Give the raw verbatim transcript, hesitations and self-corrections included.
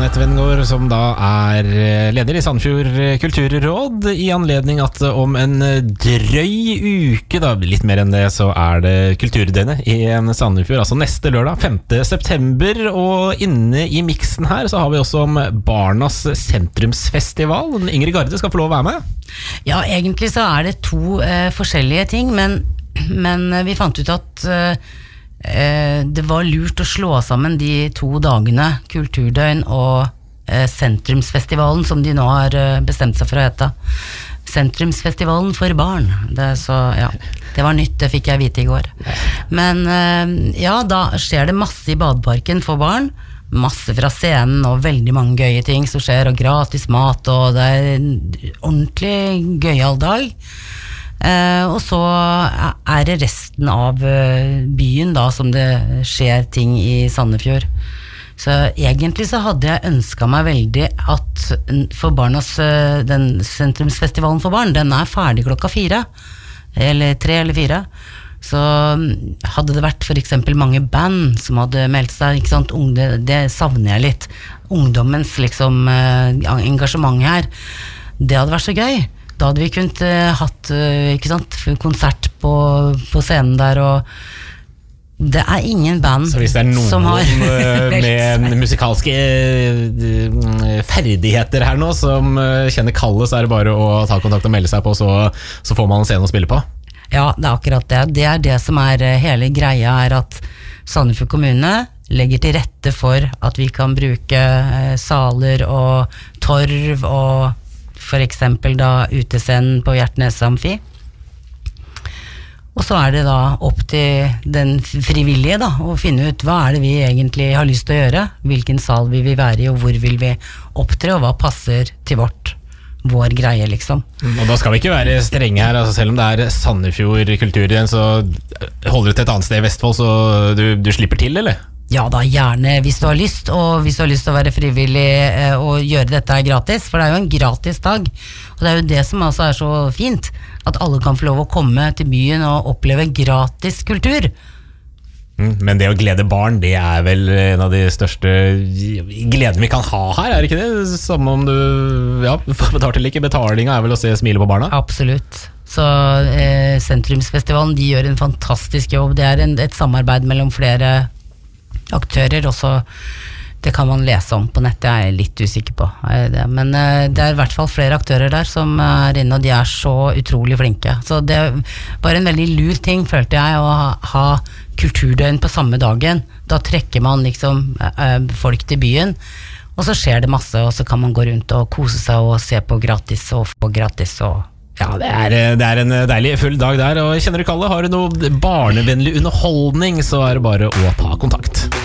Anette Vengård, som da er leder i Sandefjord kulturråd, i anledning at om en drøy uke, da litt mer enn det, så er det kulturdøgnet i Sandefjord, altså neste lørdag, femte september, og inne i miksen her så har vi også om Barnas sentrumsfestival. Den Ingrid Garde skal få lov å være med. Ja, egentlig så er det to eh, forskjellige ting, men, men vi fant ut at eh, det var lurt å slå sammen de to dagene, kulturdøgn og eh, sentrumsfestivalen, som de nå har eh, bestemt seg for å hete. Sentrumsfestivalen for barn. Det, så, ja, det var nytt, det fikk jeg vite i går. Men eh, ja, da skjer det masse i badeparken for barn, masse fra scenen og veldig mange gøye ting som skjer, og gratis mat, og det er en ordentlig gøyal dag. Uh, og så er det resten av uh, byen da som det skjer ting i Sandefjord. Så egentlig så hadde jeg ønsket meg veldig at for barnas, uh, den sentrumsfestivalen for barn, den er ferdig klokka fire, eller tre eller fire. Så hadde det vært for eksempel mange band som hadde meldt seg, ikke sant, Ungde, det savner jeg litt. Ungdommens liksom uh, engasjement her. Det hadde vært så gøy. Da hadde vi kunnet uh, hatt uh, ikke sant, konsert på, på scenen der, og det er ingen band så hvis det er noen som har med musikalske uh, ferdigheter her nå, som uh, kjenner kallet, så er det bare å ta kontakt og melde seg på, så, så får man en scene å spille på. Ja, det er akkurat det. Det er det som er uh, hele greia, er at Sandefjord kommune legger til rette for at vi kan bruke uh, saler og torv og for eksempel da utescenen på Hjertnes Amfi. Og så er det da opp til den frivillige da, å finne ut hva er det vi egentlig har lyst til å gjøre, hvilken sal vil vi være i, og hvor vil vi opptre, og hva passer til vårt, vår greie liksom. Og da skal vi ikke være strenge her, altså selv om det er Sandefjord kultur igjen, så holder du til et annet sted i Vestfold, så du, du slipper til, eller? Ja da, gjerne hvis du har lyst, og hvis du har lyst til å være frivillig eh, og gjøre dette her gratis, for det er jo en gratis dag, og det er jo det som altså er så fint, at alle kan få lov å komme til byen og oppleve gratis kultur. Mm, men det å glede barn, det er vel en av de største gleden vi kan ha her, er det ikke det? Som om du, ja, får betalt eller ikke, betalinga er vel å se smile på barna? Absolutt. Så eh, Sentrumsfestivalen, de gjør en fantastisk jobb, det er en, et samarbeid mellom flere aktører, også det kan man lese om på nettet, jeg er litt usikker på det. Men uh, det er i hvert fall flere aktører der som er inne, og de er så utrolig flinke, så det var en veldig lur ting, følte jeg, å ha, ha kulturdøgn på samme dagen. Da trekker man liksom uh, folk til byen, og så skjer det masse, og så kan man gå rundt og kose seg og se på gratis og få gratis og ja, det er, det er en deilig full dag der, og kjenner du kallet, har du noe barnevennlig underholdning, så er det bare å ta kontakt.